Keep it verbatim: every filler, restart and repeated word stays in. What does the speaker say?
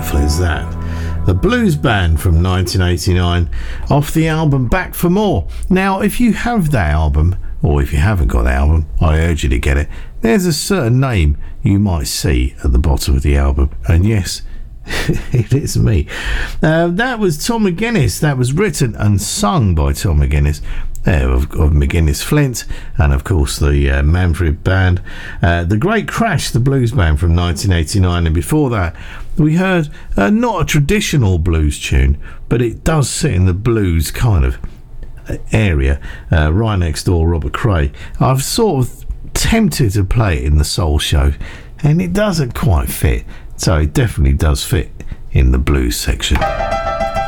beautiful is that? The Blues Band from nineteen eighty-nine, off the album Back for More. Now, if you have that album, or if you haven't got the album, I urge you to get it. There's a certain name you might see at the bottom of the album, and yes, it is me. Uh, that was Tom McGuinness. That was written and sung by Tom McGuinness, uh, of, of McGuinness Flint, and of course the uh, Manfred Band. Uh, the Great Crash, the Blues Band from nineteen eighty-nine, and before that we heard uh, not a traditional blues tune, but it does sit in the blues kind of area. Uh, right next door, Robert Cray. I've sort of tempted to play it in the Soul Show, and it doesn't quite fit. So it definitely does fit in the blues section.